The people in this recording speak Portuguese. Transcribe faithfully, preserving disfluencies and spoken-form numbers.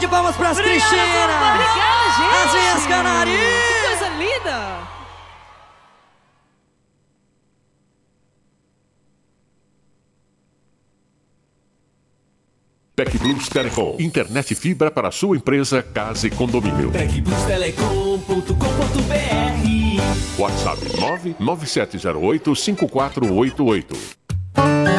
De palmas pras Cristina! Obrigada, gente! As minhas canarinhas! Que coisa linda! TecPlus Telecom. Internet fibra para a sua empresa, casa e condomínio. tec plus telecom ponto com ponto br. WhatsApp nove nove sete zero oito cinco quatro oito oito.